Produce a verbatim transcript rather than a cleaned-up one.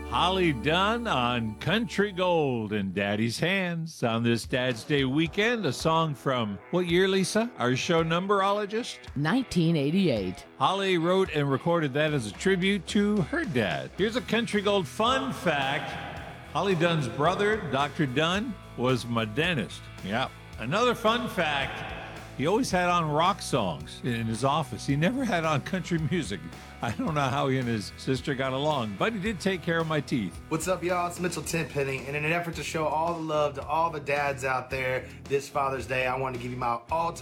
Holly Dunn on Country Gold in Daddy's Hands on this Dad's Day weekend. A song from what year, Lisa? Our show numberologist? nineteen eighty-eight. Holly wrote and recorded that as a tribute to her dad. Here's a Country Gold fun fact. Holly Dunn's brother, Doctor Dunn, was my dentist. Yep. Another fun fact. He always had on rock songs in his office. He never had on country music. I don't know how he and his sister got along, but he did take care of my teeth. What's up, y'all? It's Mitchell Tenpenny, and in an effort to show all the love to all the dads out there this Father's Day, I want to give you my all-time